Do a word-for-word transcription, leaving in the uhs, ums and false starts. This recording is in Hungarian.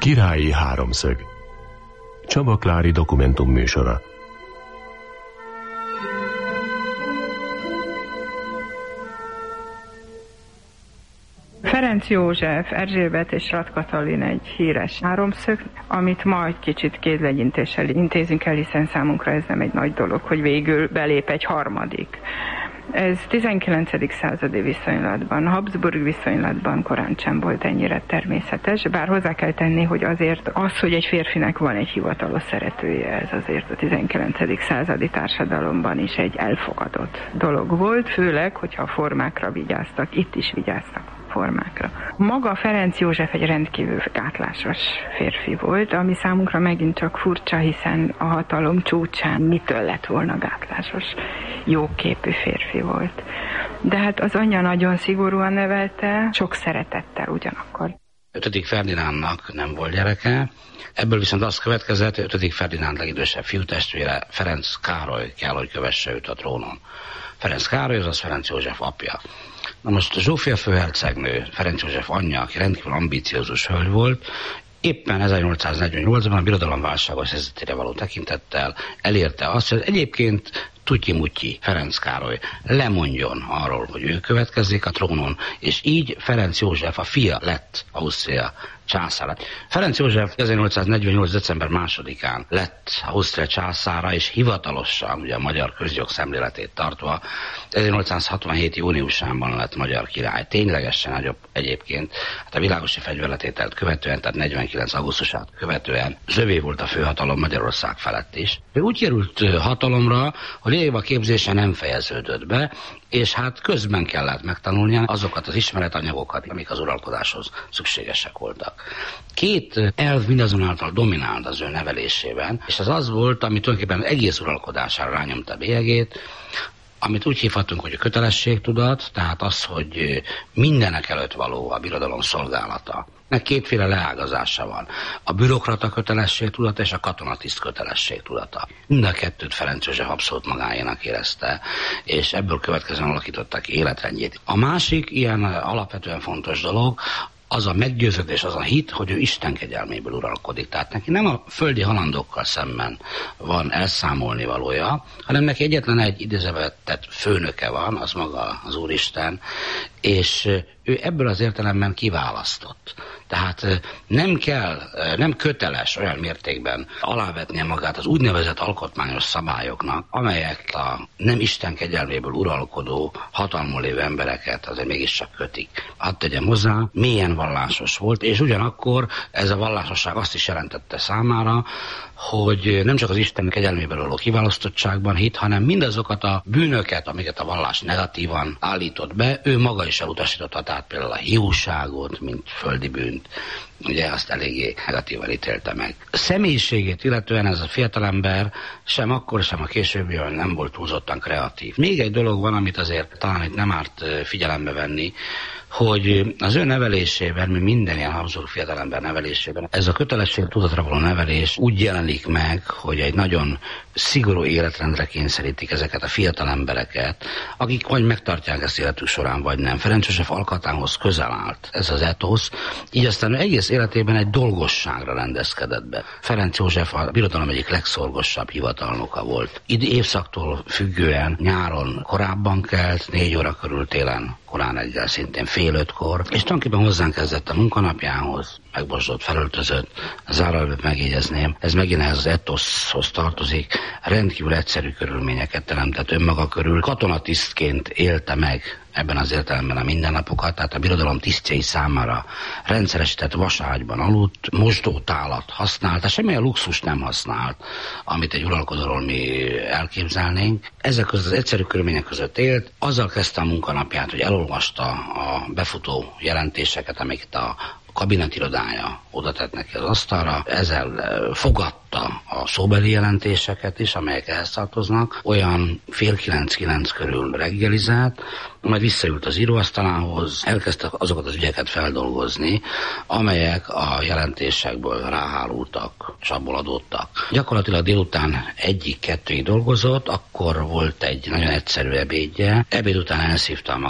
Királyi háromszög. Csaba Klári dokumentumműsora. Ferenc József, Erzsébet és Rath Katalin egy híres háromszög, amit ma egy kicsit kézlegyintéssel intézünk el, hiszen számunkra ez nem egy nagy dolog, hogy végül belép egy harmadik. Ez tizenkilencedik századi viszonylatban, Habsburg viszonylatban korán sem volt ennyire természetes, bár hozzá kell tenni, hogy azért az, hogy egy férfinek van egy hivatalos szeretője, ez azért a tizenkilencedik századi társadalomban is egy elfogadott dolog volt, főleg, hogyha a formákra vigyáztak, itt is vigyáztak formákra. Maga Ferenc József egy rendkívül gátlásos férfi volt, ami számunkra megint csak furcsa, hiszen a hatalom csúcsán mitől lett volna gátlásos, jóképű férfi volt. De hát az anyja nagyon szigorúan nevelte, sok szeretettel ugyanakkor. ötödik Ferdinándnak nem volt gyereke, ebből viszont az következett, hogy ötödik Ferdinánd legidősebb fiútestvére Ferenc Károly kell, hogy kövesse őt a trónon. Ferenc Károly, azaz Ferenc József apja. Na most Zsófia főhercegnő, Ferenc József anyja, aki rendkívül ambiciózus hölgy volt, éppen ezernyolcszáznegyvennyolcban a birodalom válságos helyzetére való tekintettel elérte azt, hogy egyébként tutyi-mutyi Ferenc Károly lemondjon arról, hogy ő következzék a trónon, és így Ferenc József a fia lett Ausztria császára. Ferenc József ezernyolcszáznegyvennyolc. december másodikán lett Ausztria császára, és hivatalosan, ugye a magyar közjog szemléletét tartva, ezernyolcszázhatvanhét. júniusában lett magyar király. Ténylegesen nagyobb egyébként, hát a világosi fegyverletételt követően, tehát negyvenkilenc. augusztusát követően zövé volt a főhatalom Magyarország felett is. Ő úgy került hatalomra, hogy lényegében a képzése nem fejeződött be, és hát közben kellett megtanulnia azokat az ismeretanyagokat, amik az uralkodáshoz szükségesek voltak. Két elv mindazonáltal dominált az ő nevelésében, és az az volt, ami tulajdonképpen egész uralkodására rányomta bélyegét, amit úgy hívhatunk, hogy a kötelességtudat, tehát az, hogy mindenek előtt való a birodalom szolgálata. Nek kétféle leágazása van. A bürokrata kötelességtudata és a katonatiszt kötelességtudata. Mind a kettőt Ferenc József abszolút magáénak érezte, és ebből következően alakította ki életrendjét. A másik ilyen alapvetően fontos dolog, az a meggyőződés, az a hit, hogy ő Isten kegyelméből uralkodik. Tehát neki nem a földi halandókkal szemben van elszámolni valója, hanem neki egyetlen egy idézővetett főnöke van, az maga az Úristen, és ő ebből az értelemben kiválasztott. Tehát nem kell, nem köteles olyan mértékben alávetnie magát az úgynevezett alkotmányos szabályoknak, amelyek a nem Isten kegyelméből uralkodó, hatalmon lévő embereket azért mégiscsak kötik. Hadd tegyem hozzá, mélyen vallásos volt, és ugyanakkor ez a vallásosság azt is jelentette számára, hogy nem csak az Isten kegyelméből való kiválasztottságban hit, hanem mindazokat a bűnöket, amiket a vallás negatívan állított be, ő maga is elutasította, tehát például a hiúságot, mint földi bűnt, ugye azt eléggé negatívan ítélte meg. A személyiségét illetően ez a fiatalember sem akkor, sem a későbbiben nem volt túlzottan kreatív. Még egy dolog van, amit azért talán itt nem árt figyelembe venni, hogy az ő nevelésében, mint minden ilyen Habsburg fiatalember nevelésében, ez a kötelesség tudatra való nevelés úgy jelenik meg, hogy egy nagyon szigorú életrendre kényszerítik ezeket a fiatal embereket, akik vagy megtartják ezt életük során, vagy nem. Ferenc József alkatához közel állt ez az etosz, így aztán egész életében egy dolgosságra rendezkedett be. Ferenc József a birodalom egyik legszorgosabb hivatalnoka volt. Itt évszaktól függően nyáron korábban kelt, négy óra körül, télen korán egyel, szintén fél ötkor, és tulajdonképpen hozzánk kezdett a munkanapjához, megbosdott, felöltözött, zárójelben megjegyezném, ez megint ehhez az etoszhoz tartozik, rendkívül egyszerű körülményeket teremtett önmaga körül, katonatisztként élte meg ebben az értelemben a mindennapokat, tehát a birodalom tisztjei számára rendszeresített vaságyban aludt, mosdótálat használt, tehát semmilyen luxus nem használt, amit egy uralkodóról mi elképzelnénk. Ezek között az egyszerű körülmények között élt, azzal kezdte a munkanapját, hogy elolvasta a befutó jelentéseket, amiket a kabinetirodája oda tett neki az asztalra, ezzel fogadta a szóbeli jelentéseket is, amelyek ehhez tartoznak, olyan fél kilenc-kilenc körül reggelizett, majd visszaült az íróasztalához, elkezdte azokat az ügyeket feldolgozni, amelyek a jelentésekből ráhálultak, és abból adódtak. Gyakorlatilag délután egyik-kettőig dolgozott, akkor volt egy nagyon egyszerű ebédje, ebéd után elszívta